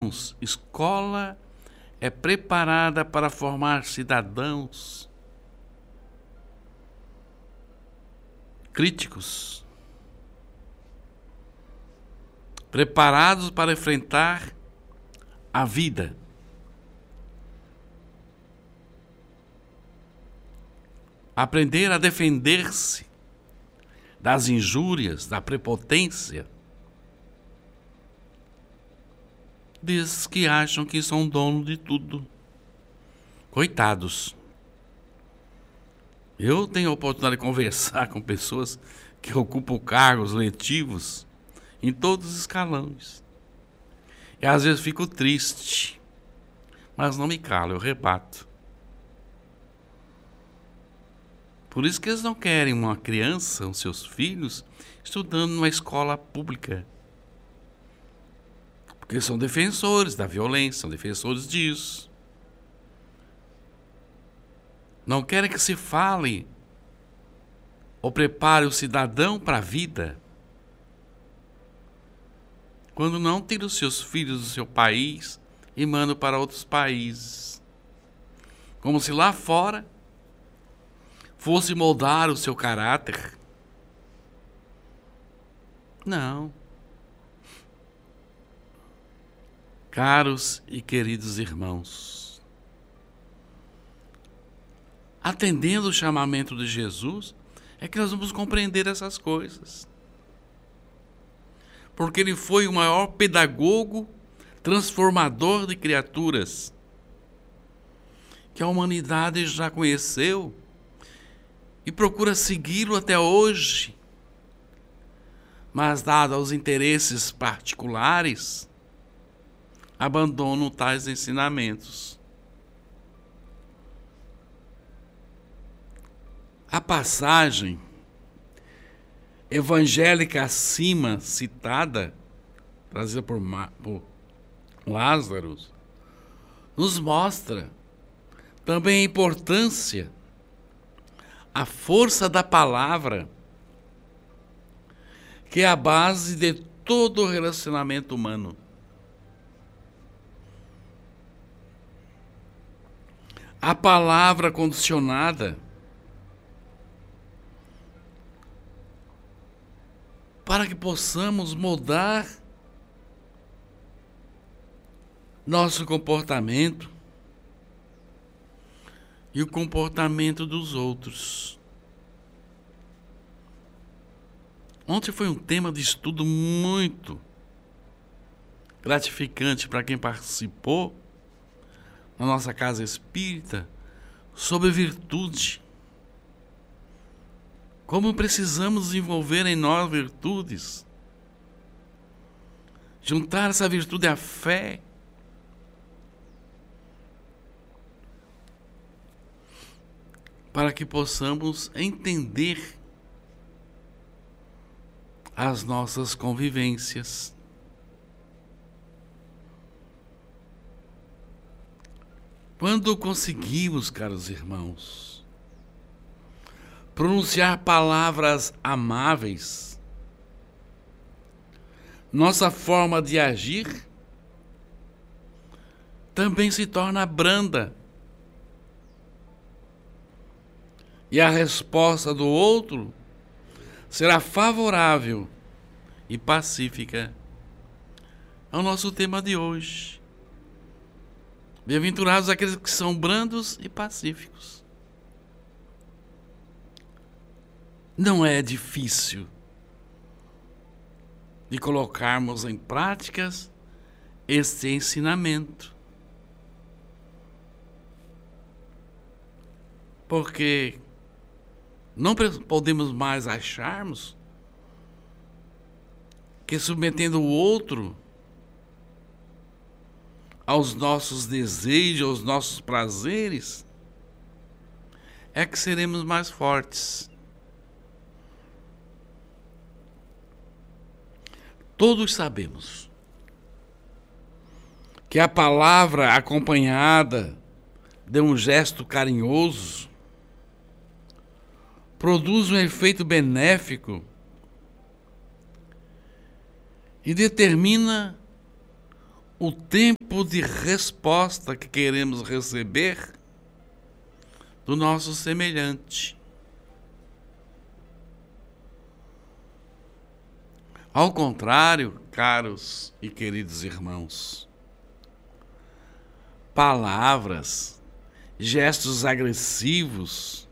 escola é preparada para formar cidadãos críticos, preparados para enfrentar a vida. Aprender a defender-se das injúrias, da prepotência desses que acham que são dono de tudo. Coitados. Eu tenho a oportunidade de conversar com pessoas que ocupam cargos letivos em todos os escalões. E às vezes fico triste, mas não me calo, eu rebato. Por isso que eles não querem uma criança, os seus filhos, estudando numa escola pública. Porque são defensores da violência, são defensores disso. Não querem que se fale ou prepare o cidadão para a vida. Quando não, tira os seus filhos do seu país e manda para outros países. Como se lá fora fosse moldar o seu caráter. Não. Caros e queridos irmãos, atendendo o chamamento de Jesus, é que nós vamos compreender essas coisas. Porque ele foi o maior pedagogo, transformador de criaturas, que a humanidade já conheceu e procura segui-lo até hoje. Mas, dado aos interesses particulares, abandonam tais ensinamentos. A passagem evangélica acima citada, trazida por Lázaro, nos mostra também a importância, a força da palavra, que é a base de todo o relacionamento humano. A palavra condicionada para que possamos mudar nosso comportamento e o comportamento dos outros. Ontem foi um tema de estudo muito gratificante para quem participou na nossa casa espírita, sobre virtude. Como precisamos desenvolver em nós virtudes. Juntar essa virtude à fé. Para que possamos entender as nossas convivências. Quando conseguimos, caros irmãos, pronunciar palavras amáveis, nossa forma de agir também se torna branda. E a resposta do outro será favorável e pacífica. É o nosso tema de hoje. Bem-aventurados aqueles que são brandos e pacíficos. Não é difícil de colocarmos em práticas este ensinamento. Porque não podemos mais acharmos que submetendo o outro aos nossos desejos, aos nossos prazeres, é que seremos mais fortes. Todos sabemos que a palavra acompanhada de um gesto carinhoso produz um efeito benéfico e determina o tempo de resposta que queremos receber do nosso semelhante. Ao contrário, caros e queridos irmãos, palavras, gestos agressivos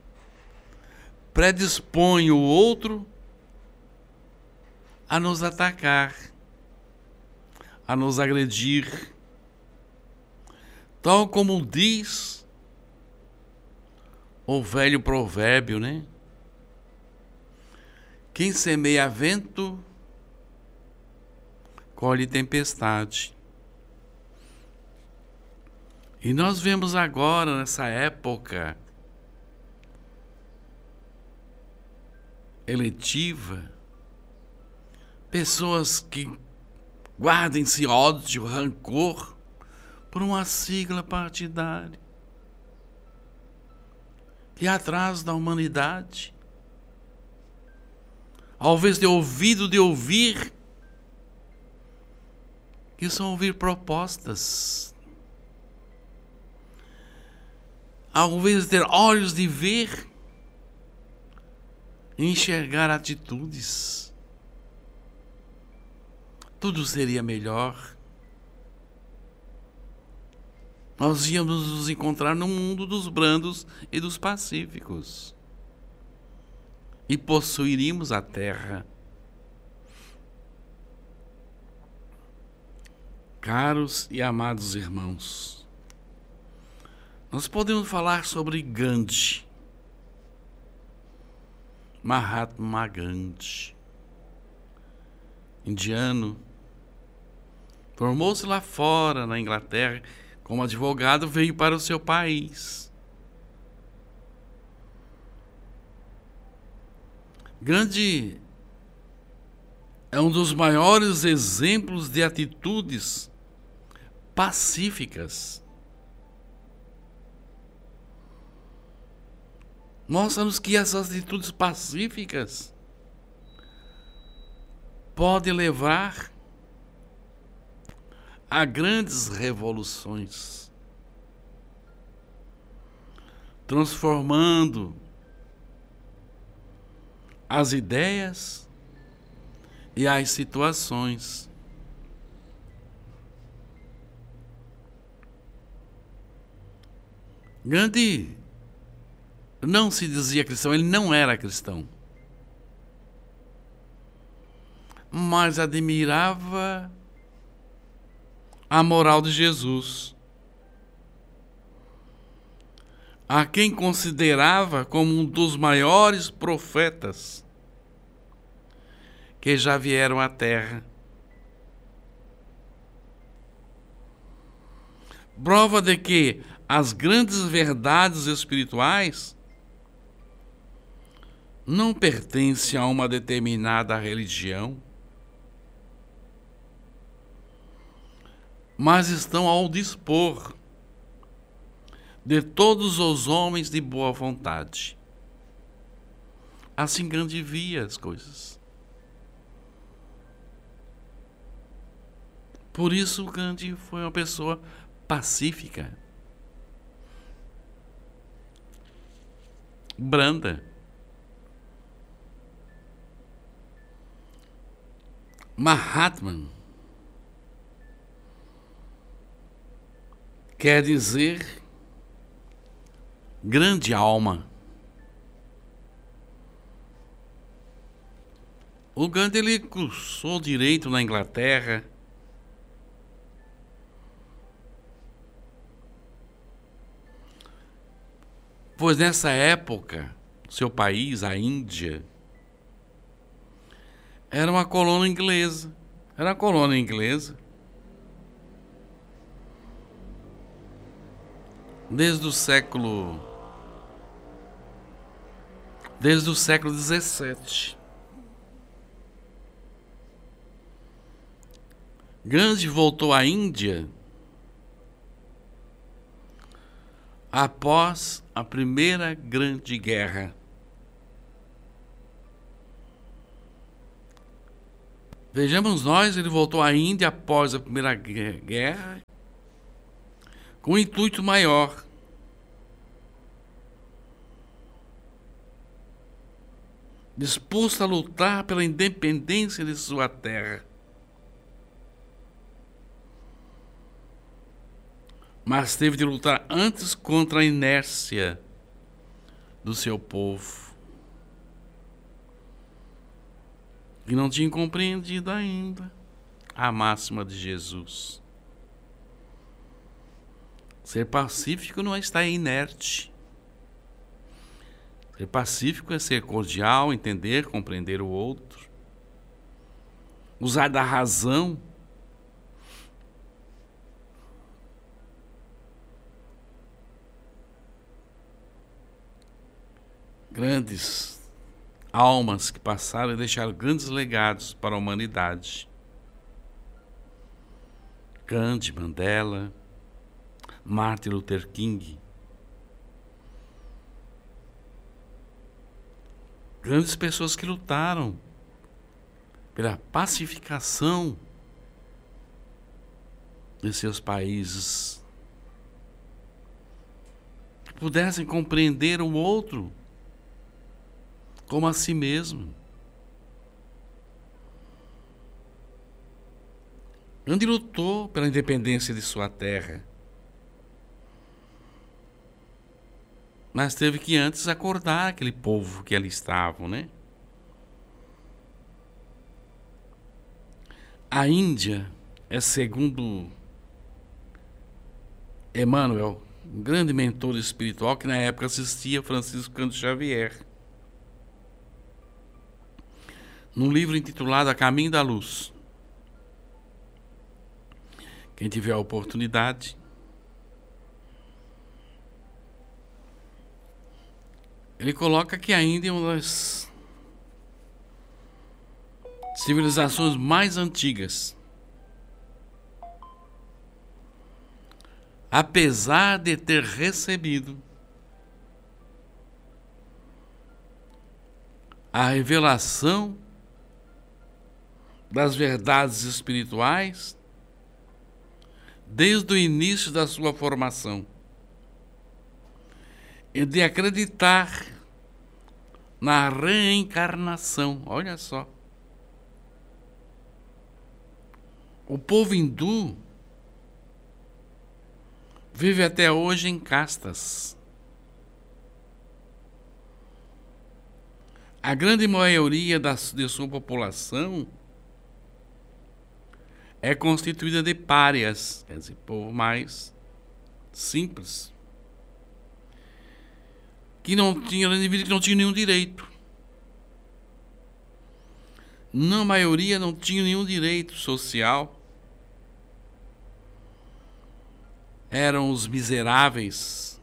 predispõem o outro a nos atacar, a nos agredir, tal como diz o velho provérbio, né? Quem semeia vento, colhe tempestade. E nós vemos agora, nessa época eletiva, pessoas que guardem-se ódio, rancor por uma sigla partidária que atrás da humanidade, ao invés de ouvido de ouvir, que são ouvir propostas, ao invés de ter olhos de ver, enxergar atitudes, tudo seria melhor. Nós íamos nos encontrar no mundo dos brandos e dos pacíficos e possuiríamos a terra. Caros e amados irmãos, nós podemos falar sobre Gandhi, Mahatma Gandhi, indiano, formou-se lá fora, na Inglaterra, como advogado, veio para o seu país. Gandhi é um dos maiores exemplos de atitudes pacíficas. Mostra-nos que essas atitudes pacíficas podem levar a grandes revoluções, transformando as ideias e as situações. Gandhi não se dizia cristão, ele não era cristão, mas admirava a moral de Jesus, a quem considerava como um dos maiores profetas que já vieram à Terra. Prova de que as grandes verdades espirituais não pertencem a uma determinada religião, mas estão ao dispor de todos os homens de boa vontade. Assim Gandhi via as coisas. Por isso Gandhi foi uma pessoa pacífica, branda. Mahatma quer dizer grande alma. O Gandhi, ele cursou direito na Inglaterra, pois nessa época, seu país, a Índia, era uma colônia inglesa. Era uma colônia inglesa. Desde o século XVII. Gandhi voltou à Índia após a Primeira Grande Guerra. Vejamos nós, ele voltou à Índia após a Primeira Guerra com um intuito maior. Disposto a lutar pela independência de sua terra. Mas teve de lutar antes contra a inércia do seu povo, que não tinha compreendido ainda a máxima de Jesus. Ser pacífico não é estar inerte. Ser pacífico é ser cordial, entender, compreender o outro, usar da razão. Grandes almas que passaram e deixaram grandes legados para a humanidade. Gandhi, Mandela, Martin Luther King. Grandes pessoas que lutaram pela pacificação de seus países, que pudessem compreender o outro como a si mesmo. Gandhi lutou pela independência de sua terra, mas teve que antes acordar aquele povo que ali estavam, né? A Índia é, segundo Emmanuel, um grande mentor espiritual que na época assistia Francisco Cândido Xavier, num livro intitulado A Caminho da Luz. Quem tiver a oportunidade, ele coloca que a Índia é uma das civilizações mais antigas, apesar de ter recebido a revelação das verdades espirituais desde o início da sua formação, e de acreditar na reencarnação. Olha só. O povo hindu vive até hoje em castas. A grande maioria de sua população é constituída de párias, quer dizer, povo mais simples, que não tinha nenhum direito. Na maioria não tinha nenhum direito social. Eram os miseráveis.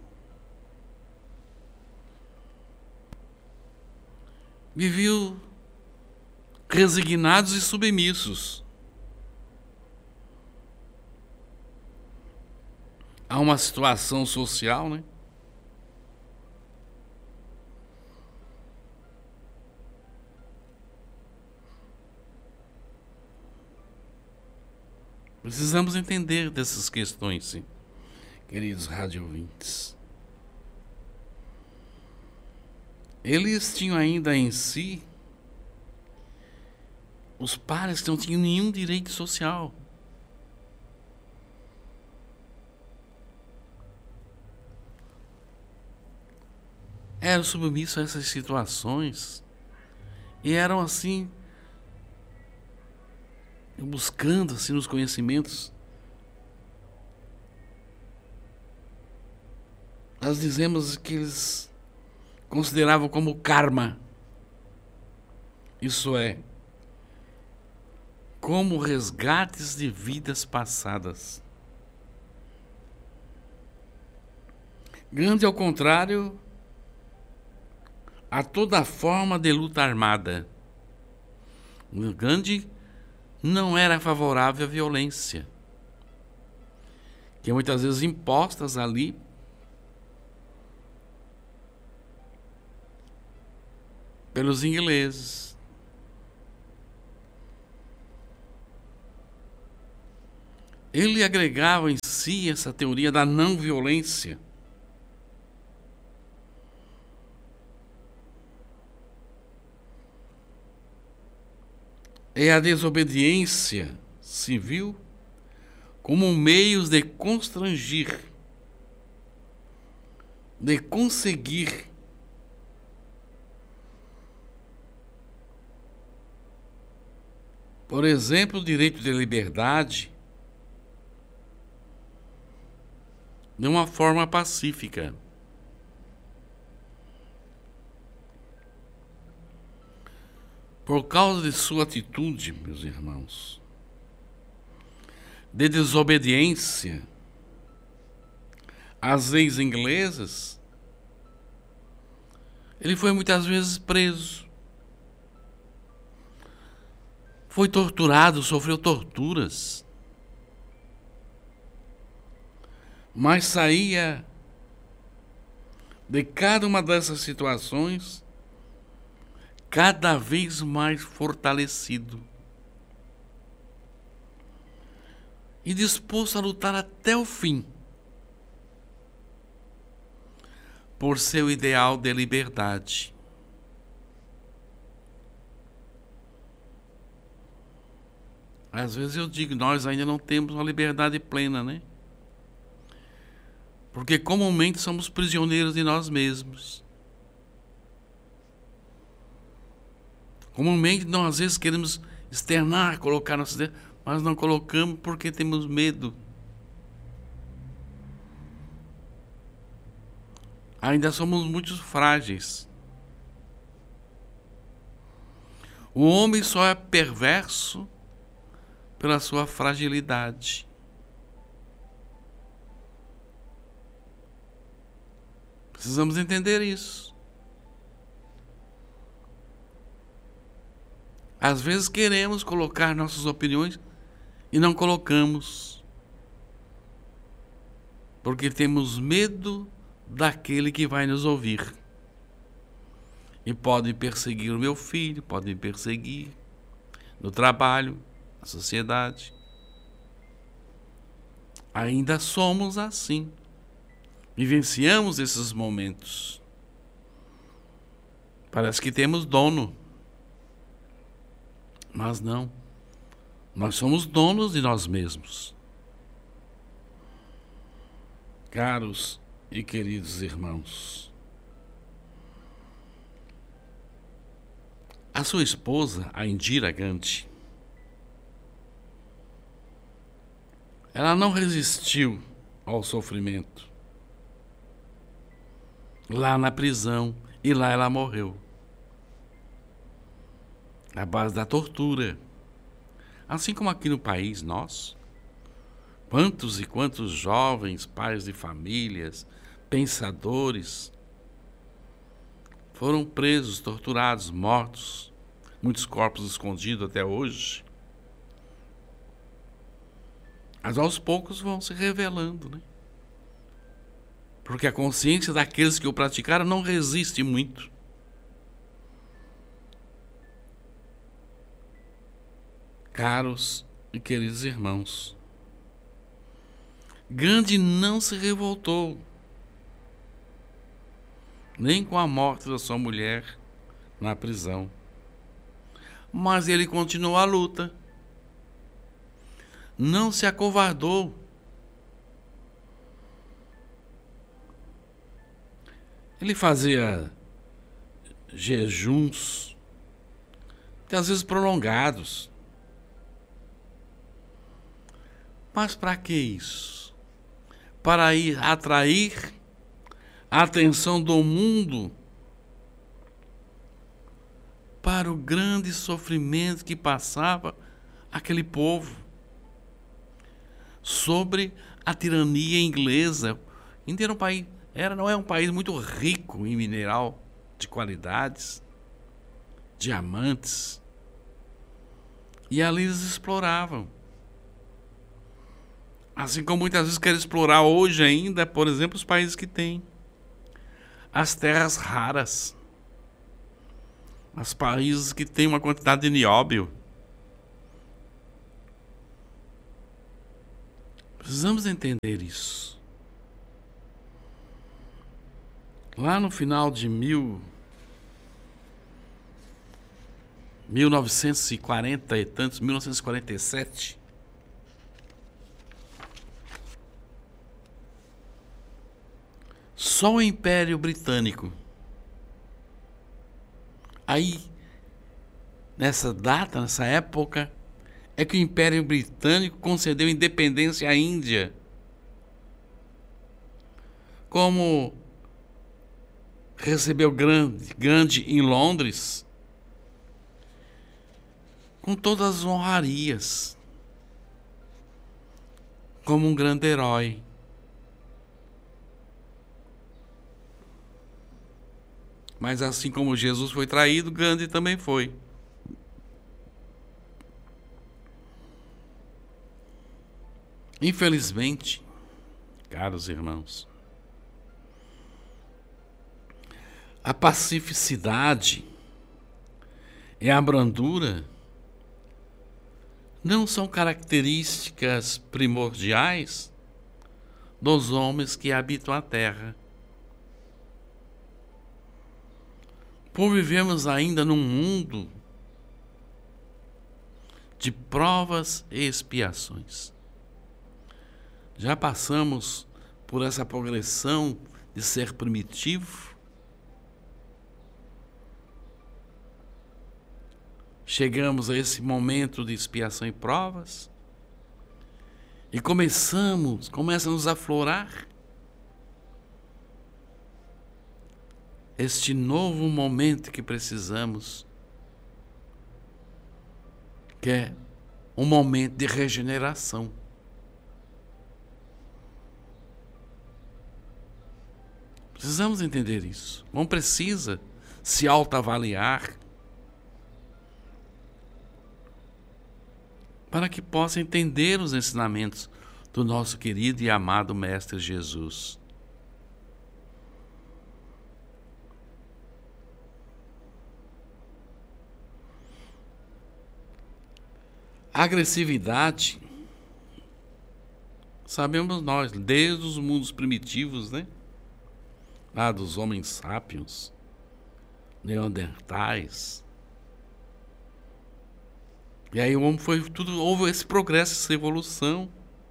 Viviam resignados e submissos a uma situação social, né? Precisamos entender dessas questões, sim, queridos radiovintes. Eles tinham ainda em si os pares que não tinham nenhum direito social. Eram submissos a essas situações e eram assim, buscando assim nos conhecimentos. Nós dizemos que eles consideravam como karma, isso é, como resgates de vidas passadas. Gandhi, ao contrário, a toda forma de luta armada. Gandhi não era favorável à violência, que muitas vezes impostas ali pelos ingleses. ele agregava em si essa teoria da não violência. É a desobediência civil como meios de constrangir, de conseguir por exemplo, o direito de liberdade de uma forma pacífica. Por causa de sua atitude, meus irmãos, de desobediência às leis inglesas, ele foi muitas vezes preso. Foi torturado, sofreu torturas. Mas saía de cada uma dessas situações cada vez mais fortalecido e disposto a lutar até o fim por seu ideal de liberdade. Às vezes eu digo, nós ainda não temos uma liberdade plena, né? Porque comumente somos prisioneiros de nós mesmos. Comumente nós às vezes queremos externar, colocar nossas ideias, mas não colocamos porque temos medo. Ainda somos muito frágeis. O homem só é perverso pela sua fragilidade. Precisamos entender isso. Às vezes queremos colocar nossas opiniões e não colocamos, porque temos medo daquele que vai nos ouvir. E podem perseguir o meu filho, podem perseguir no trabalho, na sociedade. Ainda somos assim. Vivenciamos esses momentos. Parece que temos dono. Mas não. Nós somos donos de nós mesmos. Caros e queridos irmãos, a sua esposa, a Indira Gandhi, ela não resistiu ao sofrimento lá na prisão, e lá ela morreu à base da tortura. Assim como aqui no país nosso, quantos e quantos jovens, pais de famílias, pensadores foram presos, torturados, mortos, muitos corpos escondidos até hoje. Mas aos poucos vão se revelando, né? Porque a consciência daqueles que o praticaram não resiste muito. Caros e queridos irmãos, Gandhi não se revoltou, nem com a morte da sua mulher na prisão, mas ele continuou a luta, não se acovardou. Ele fazia jejuns, às vezes prolongados. Mas para que isso? Para atrair a atenção do mundo para o grande sofrimento que passava aquele povo sobre a tirania inglesa. A Índia era um país, não é um país muito rico em mineral de qualidades, diamantes, e ali eles exploravam. Assim como muitas vezes querem explorar hoje ainda, por exemplo, os países que têm as terras raras, os países que têm uma quantidade de nióbio. Precisamos entender isso. Lá no final de 1940 e tantos, 1947, só o Império Britânico, aí, nessa data, nessa época, é que o Império Britânico concedeu independência à Índia. Como recebeu Gandhi em Londres, com todas as honrarias, como um grande herói. Mas assim como Jesus foi traído, Gandhi também foi. Infelizmente, caros irmãos, a pacificidade e a brandura não são características primordiais dos homens que habitam a terra. Por vivemos ainda num mundo de provas e expiações. Já passamos por essa progressão de ser primitivo. Chegamos a esse momento de expiação e provas e começa a nos aflorar este novo momento que precisamos, que é um momento de regeneração. Precisamos entender isso. Não precisa se autoavaliar para que possa entender os ensinamentos do nosso querido e amado Mestre Jesus. A agressividade, sabemos nós, desde os mundos primitivos, né? Lá dos homens sapiens, neandertais. E aí o homem foi tudo, houve esse progresso, essa evolução.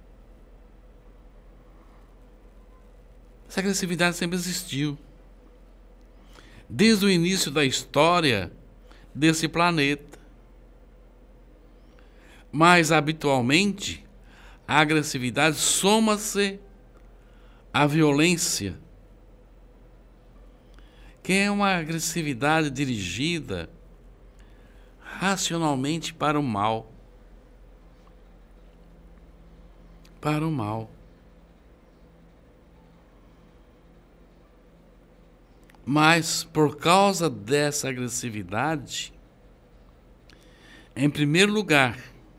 Essa agressividade sempre existiu. Desde o início da história desse planeta. Mas habitualmente a agressividade soma-se à violência, que é uma agressividade dirigida racionalmente para o mal. Para o mal. Mas por causa dessa agressividade, em primeiro lugar,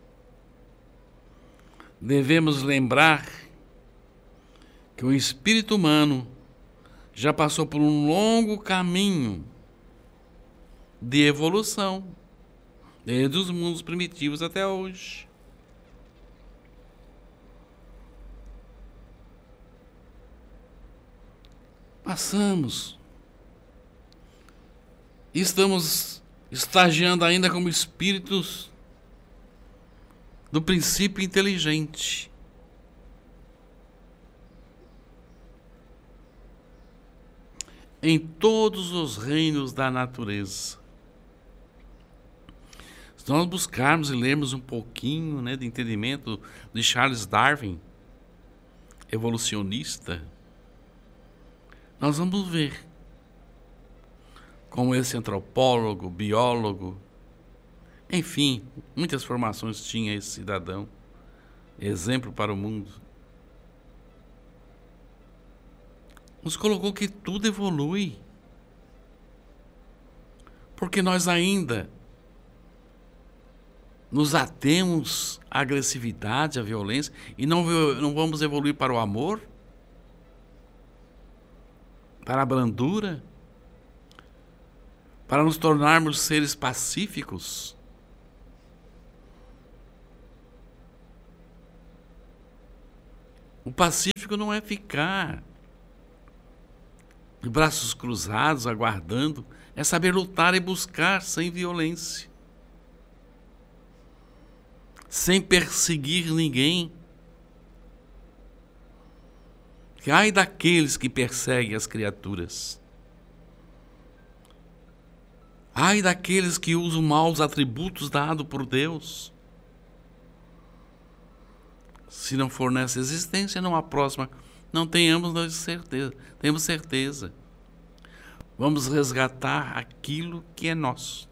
devemos lembrar que o espírito humano já passou por um longo caminho de evolução, desde os mundos primitivos até hoje. Passamos. Estamos estagiando ainda como espíritos do princípio inteligente. Em todos os reinos da natureza. Se nós buscarmos e lermos um pouquinho, né, de entendimento de Charles Darwin, evolucionista, nós vamos ver como esse antropólogo, biólogo, enfim, muitas formações tinha esse cidadão, exemplo para o mundo. Nos colocou que tudo evolui, porque nós ainda nos atemos à agressividade, à violência, e não vamos evoluir para o amor, para a brandura, para nos tornarmos seres pacíficos. O pacífico não é ficar de braços cruzados, aguardando. É saber lutar e buscar sem violência, sem perseguir ninguém. Que ai daqueles que perseguem as criaturas. Ai daqueles que usam mal os atributos dados por Deus. Se não for nessa existência, não há próxima. Não tenhamos certeza. Temos certeza. Vamos resgatar aquilo que é nosso.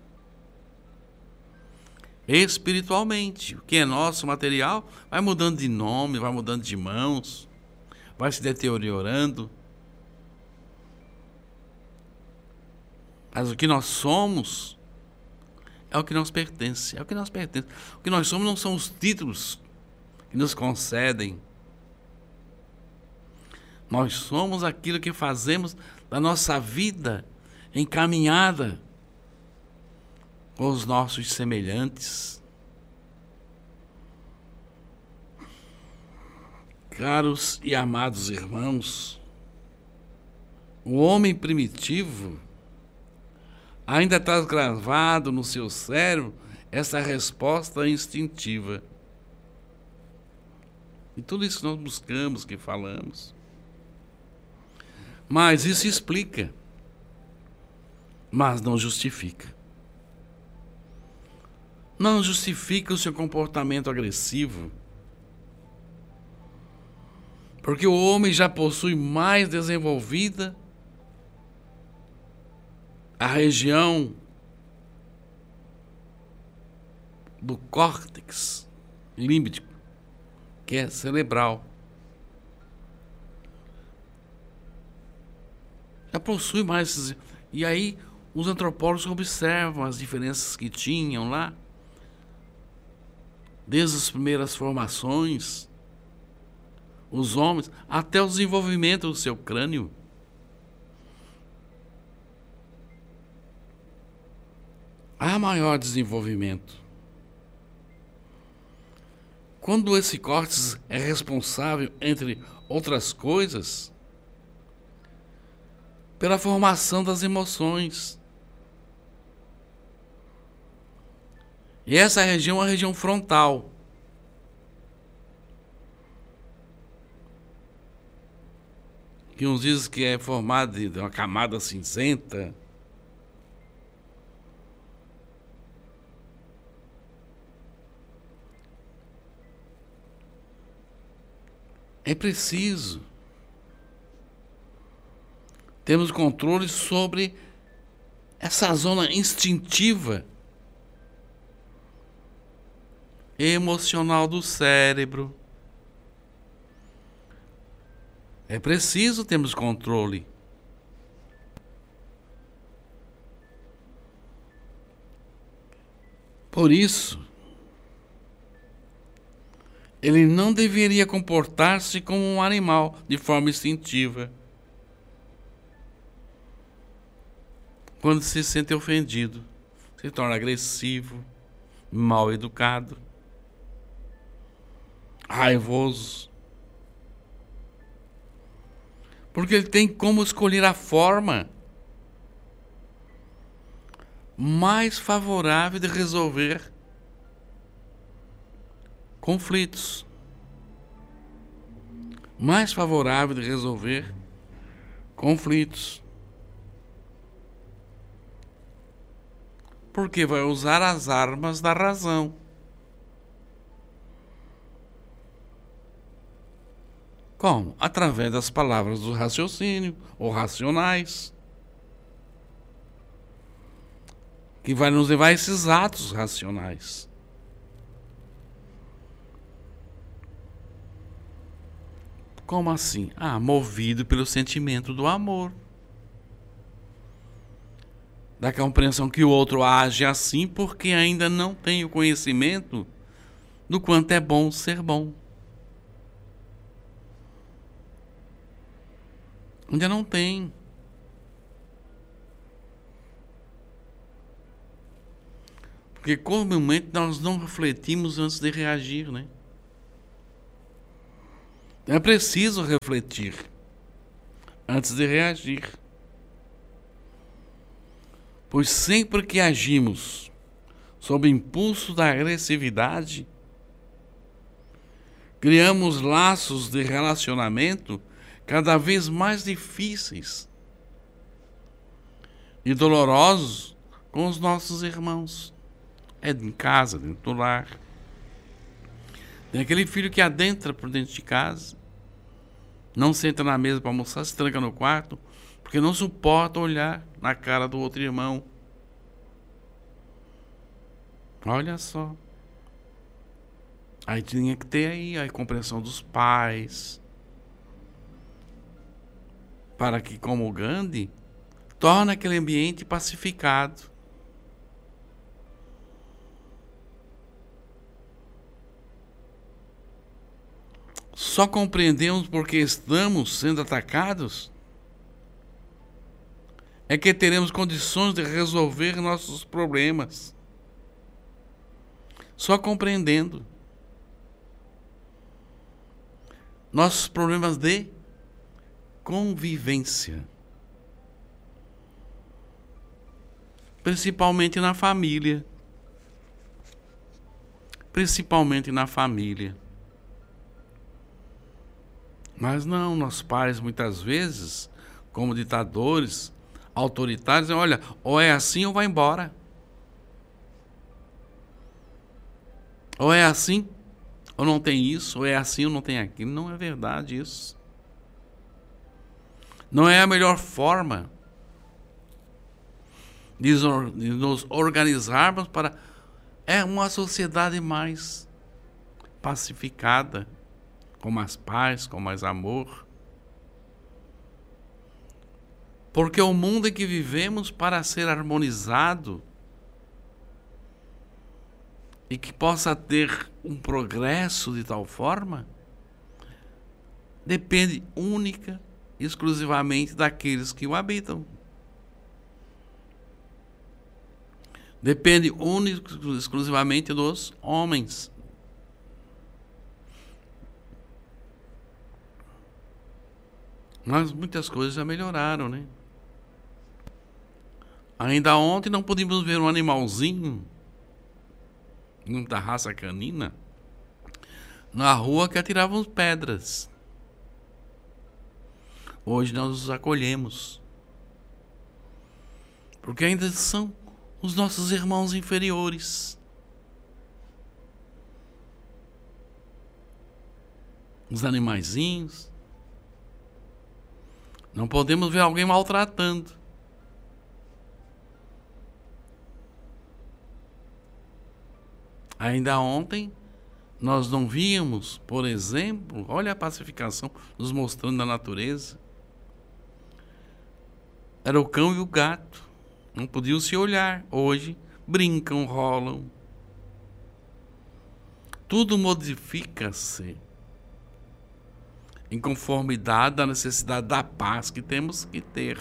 Espiritualmente, o que é nosso, material, vai mudando de nome, vai mudando de mãos, vai se deteriorando. Mas o que nós somos é o que nos pertence. É o que nos pertence. O que nós somos não são os títulos que nos concedem. Nós somos aquilo que fazemos da nossa vida encaminhada com os nossos semelhantes. Caros e amados irmãos, o homem primitivo ainda está gravado no seu cérebro essa resposta instintiva. E tudo isso que nós buscamos, que falamos. Mas isso explica, mas não justifica. Não justifica o seu comportamento agressivo. Porque o homem já possui mais desenvolvida a região do córtex límbico, que é cerebral. Já possui mais. E aí os antropólogos observam as diferenças que tinham lá, desde as primeiras formações, os homens, até o desenvolvimento do seu crânio. Há maior desenvolvimento. Quando esse córtex é responsável, entre outras coisas, pela formação das emoções. E essa região é a região frontal. Que uns dizem que é formada de uma camada cinzenta. É preciso termos controle sobre essa zona instintiva e emocional do cérebro. É preciso termos controle. Por isso, ele não deveria comportar-se como um animal de forma instintiva. Quando se sente ofendido, se torna agressivo, mal educado, raivoso. Porque ele tem como escolher a forma mais favorável de resolver conflitos. Mais favorável de resolver conflitos. Porque vai usar as armas da razão. Como? Através das palavras do raciocínio, ou racionais, que vai nos levar a esses atos racionais. Como assim? Movido pelo sentimento do amor. Da compreensão que o outro age assim porque ainda não tem o conhecimento do quanto é bom ser bom. Ainda não tem. Porque comumente nós não refletimos antes de reagir, né? É preciso refletir antes de reagir. Pois sempre que agimos sob impulso da agressividade, criamos laços de relacionamento cada vez mais difíceis e dolorosos com os nossos irmãos. É em casa, dentro do lar. Tem aquele filho que adentra por dentro de casa, não senta na mesa para almoçar, se tranca no quarto, porque não suporta olhar na cara do outro irmão. Olha só. Aí tinha que ter aí a compreensão dos pais, para que, como Gandhi, torne aquele ambiente pacificado. Só compreendemos porque estamos sendo atacados é que teremos condições de resolver nossos problemas. Só compreendendo nossos problemas de convivência, principalmente na família. Principalmente na família. Mas não, nossos pais muitas vezes, como ditadores, autoritários, dizem, olha, ou é assim ou vai embora. Ou é assim, ou não tem isso, ou é assim ou não tem aquilo. Não é verdade isso. Não é a melhor forma de nos organizarmos para uma sociedade mais pacificada, com mais paz, com mais amor. Porque o mundo em que vivemos, para ser harmonizado e que possa ter um progresso de tal forma, depende única e exclusivamente daqueles que o habitam. Depende única e exclusivamente dos homens. Mas muitas coisas já melhoraram, né? Ainda ontem não podíamos ver um animalzinho da raça canina na rua que atiravam pedras. Hoje nós os acolhemos, porque ainda são os nossos irmãos inferiores. Os animaizinhos. Não podemos ver alguém maltratando. Ainda ontem, nós não víamos, por exemplo, olha a pacificação nos mostrando na natureza. Era o cão e o gato. Não podiam se olhar. Hoje, brincam, rolam. Tudo modifica-se em conformidade da necessidade da paz que temos que ter.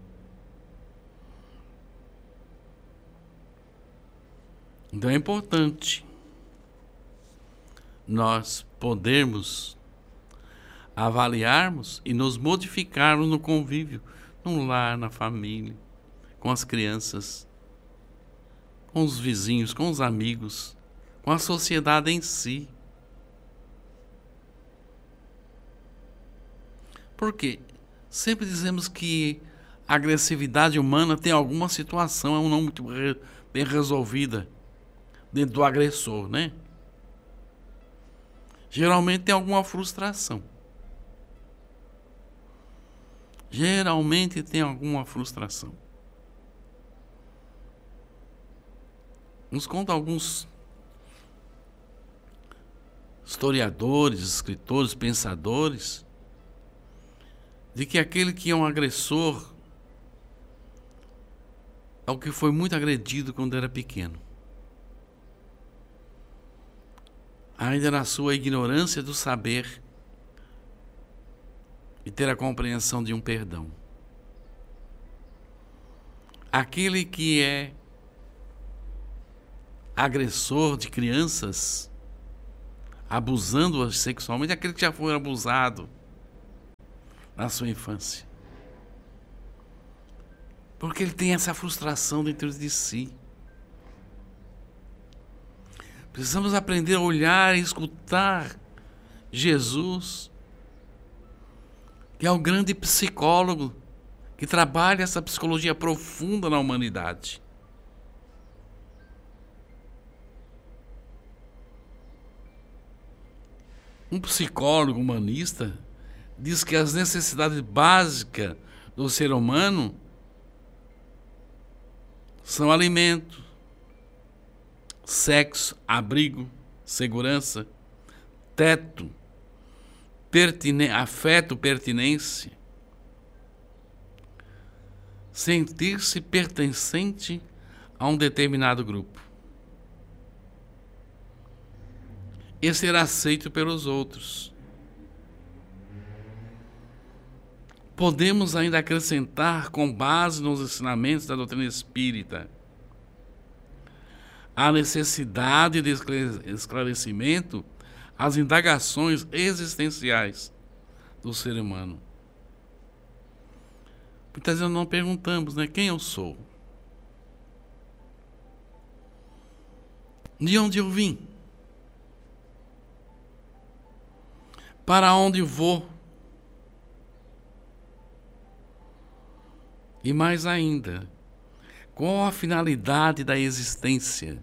Então é importante nós podermos avaliarmos e nos modificarmos no convívio, no lar, na família, com as crianças, com os vizinhos, com os amigos, com a sociedade em si. Porque sempre dizemos que a agressividade humana tem alguma situação não muito bem resolvida dentro do agressor, né? Geralmente tem alguma frustração. Geralmente tem alguma frustração. Nos conta alguns historiadores, escritores, pensadores, de que aquele que é um agressor é o que foi muito agredido quando era pequeno. Ainda na sua ignorância do saber e ter a compreensão de um perdão. Aquele que é agressor de crianças, abusando sexualmente, aquele que já foi abusado na sua infância. Porque ele tem essa frustração dentro de si. Precisamos aprender a olhar e escutar Jesus, que é o grande psicólogo que trabalha essa psicologia profunda na humanidade. Um psicólogo humanista diz que as necessidades básicas do ser humano são alimento, sexo, abrigo, segurança, teto, afeto, pertinência, sentir-se pertencente a um determinado grupo e ser aceito pelos outros. Podemos ainda acrescentar, com base nos ensinamentos da doutrina espírita, a necessidade de esclarecimento às indagações existenciais do ser humano. Muitas vezes não perguntamos, né? Quem eu sou? De onde eu vim? Para onde vou? E mais ainda, qual a finalidade da existência?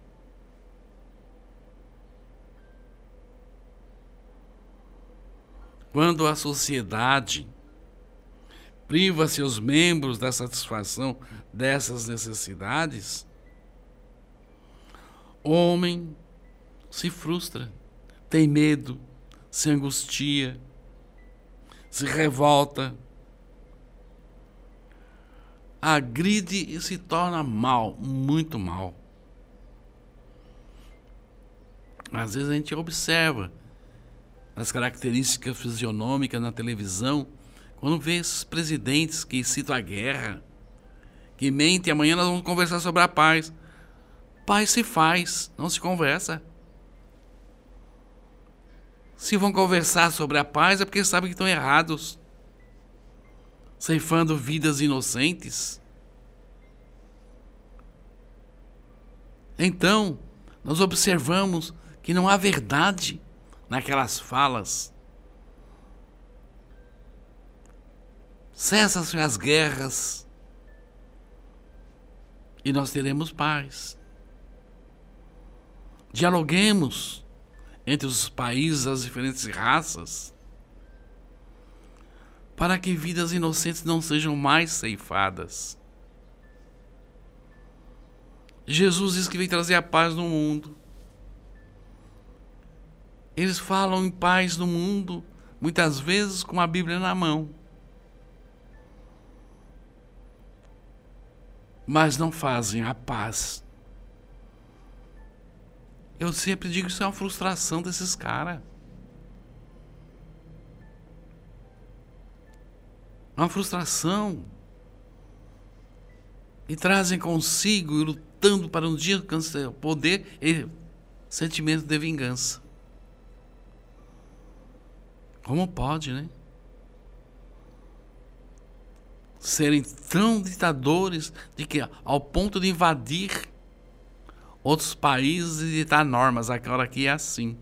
Quando a sociedade priva seus membros da satisfação dessas necessidades, o homem se frustra, tem medo, se angustia, se revolta, agride e se torna mal, muito mal. Às vezes a gente observa as características fisionômicas na televisão, quando vê esses presidentes que citam a guerra, que mentem, amanhã nós vamos conversar sobre a paz. Paz se faz, não se conversa. Se vão conversar sobre a paz é porque sabem que estão errados, ceifando vidas inocentes. Então, nós observamos que não há verdade naquelas falas. Cessam-se as guerras e nós teremos paz. Dialoguemos entre os países, as diferentes raças, para que vidas inocentes não sejam mais ceifadas. Jesus diz que veio trazer a paz no mundo. Eles falam em paz no mundo, muitas vezes com a Bíblia na mão. Mas não fazem a paz. Eu sempre digo que isso é uma frustração desses caras. Uma frustração. E trazem consigo, lutando para um dia alcançar o poder, e sentimento de vingança. Como pode, né? Serem tão ditadores de que ao ponto de invadir outros países e ditar normas. Agora aqui é assim.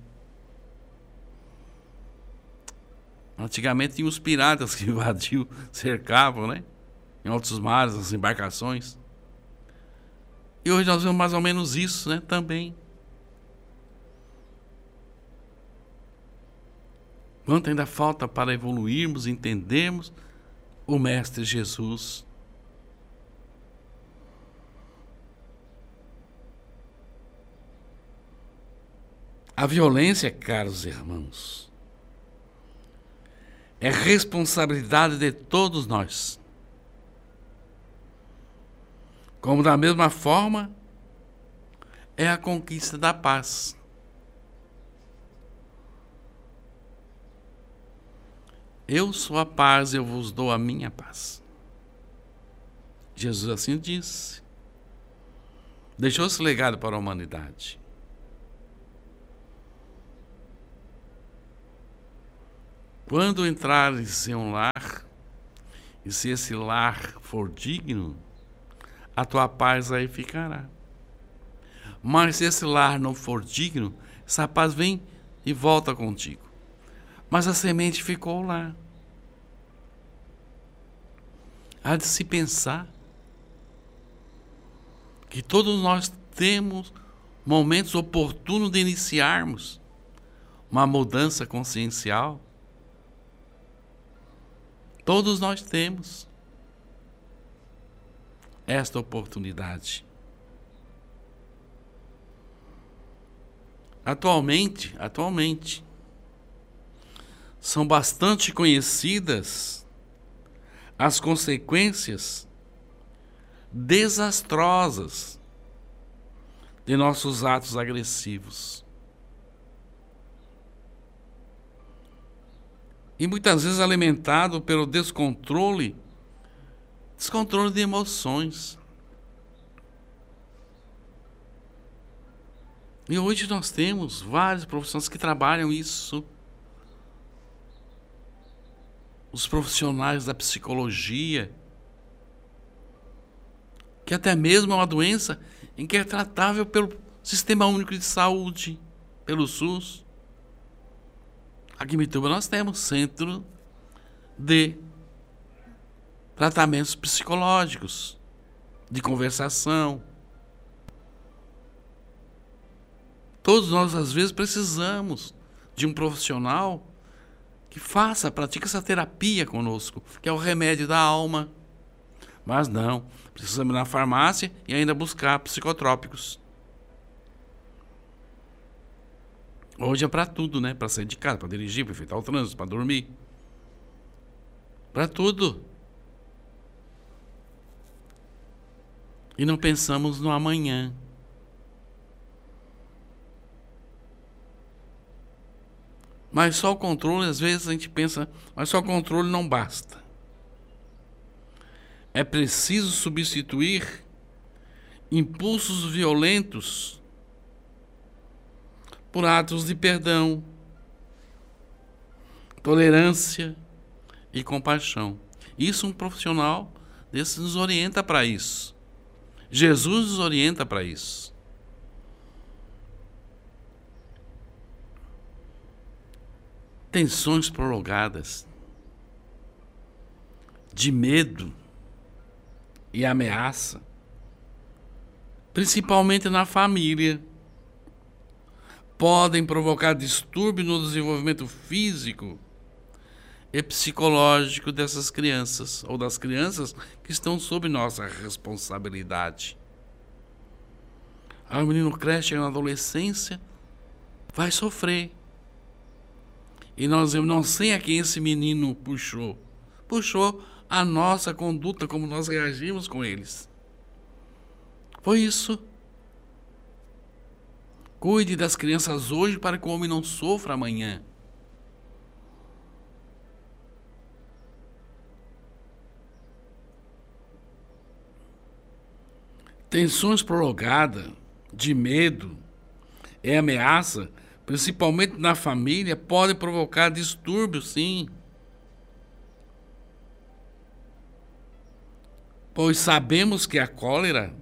Antigamente tinha os piratas que invadiam, cercavam, né? Em outros mares, as embarcações. E hoje nós vemos mais ou menos isso, né? Também. Quanto ainda falta para evoluirmos, entendermos o Mestre Jesus. A violência, caros irmãos, é responsabilidade de todos nós. Como da mesma forma, é a conquista da paz. Eu sou a paz, eu vos dou a minha paz. Jesus assim disse. Deixou esse legado para a humanidade. Quando entrares em um lar, e se esse lar for digno, a tua paz aí ficará. Mas se esse lar não for digno, essa paz vem e volta contigo. Mas a semente ficou lá. Há de se pensar que todos nós temos momentos oportunos de iniciarmos uma mudança consciencial. Todos nós temos esta oportunidade. Atualmente, são bastante conhecidas as consequências desastrosas de nossos atos agressivos. E muitas vezes alimentado pelo descontrole de emoções. E hoje nós temos vários profissionais que trabalham isso. Os profissionais da psicologia, que até mesmo é uma doença em que é tratável pelo Sistema Único de Saúde, pelo SUS. Aqui em Mituba nós temos centro de tratamentos psicológicos, de conversação. Todos nós, às vezes, precisamos de um profissional que pratique essa terapia conosco, que é o remédio da alma. Mas não, precisamos ir na farmácia e ainda buscar psicotrópicos. Hoje é para tudo, né? Para sair de casa, para dirigir, para enfrentar o trânsito, para dormir. Para tudo. E não pensamos no amanhã. Mas só o controle, às vezes a gente pensa, mas só o controle não basta. É preciso substituir impulsos violentos por atos de perdão, tolerância e compaixão. Isso um profissional desse nos orienta para isso. Jesus nos orienta para isso. Tensões prolongadas de medo e ameaça, principalmente na família, podem provocar distúrbio no desenvolvimento físico e psicológico dessas crianças, ou das crianças que estão sob nossa responsabilidade. Aí o menino cresce, chega na adolescência, vai sofrer. E nós não sei a quem esse menino puxou. Puxou a nossa conduta, como nós reagimos com eles. Foi isso. Cuide das crianças hoje para que o homem não sofra amanhã. Tensões prolongadas de medo e ameaça, principalmente na família, podem provocar distúrbios, sim. Pois sabemos que a cólera,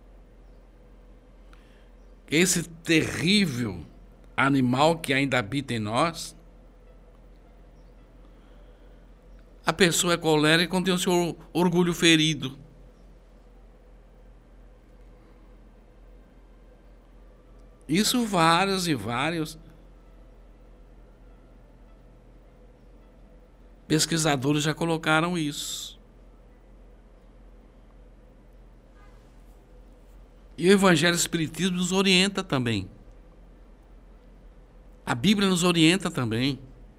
esse terrível animal que ainda habita em nós, a pessoa é colérica quando tem o seu orgulho ferido. Isso vários e vários pesquisadores já colocaram isso. E o Evangelho Espiritismo nos orienta também. A Bíblia nos orienta também.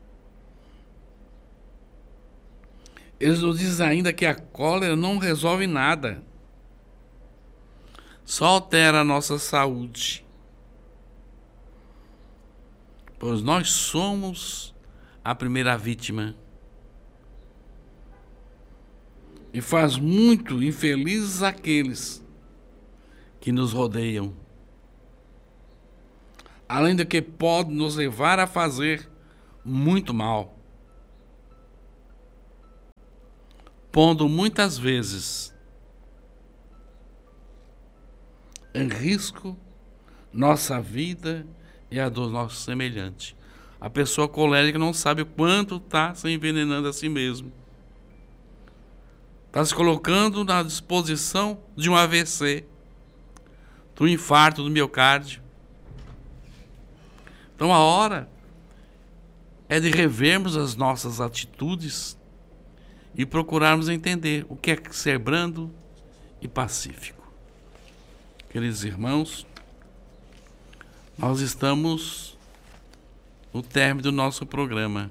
Eles nos dizem ainda que a cólera não resolve nada. Só altera a nossa saúde. Pois nós somos a primeira vítima. E faz muito infelizes aqueles que nos rodeiam. Além do que pode nos levar a fazer muito mal. pondo muitas vezes em risco nossa vida e a do nosso semelhante. A pessoa colérica não sabe o quanto está se envenenando a si mesmo. Está se colocando na disposição de um AVC, do infarto do miocárdio. Então a hora é de revermos as nossas atitudes e procurarmos entender o que é ser brando e pacífico. Queridos irmãos, nós estamos no término do nosso programa,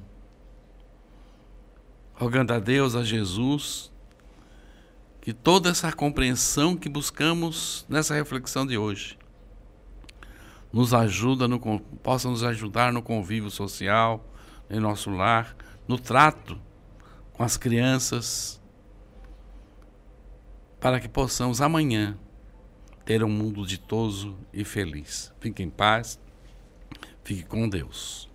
rogando a Deus, a Jesus, que toda essa compreensão que buscamos nessa reflexão de hoje possa nos ajudar no convívio social, em nosso lar, no trato com as crianças, para que possamos amanhã ter um mundo ditoso e feliz. Fique em paz, fique com Deus.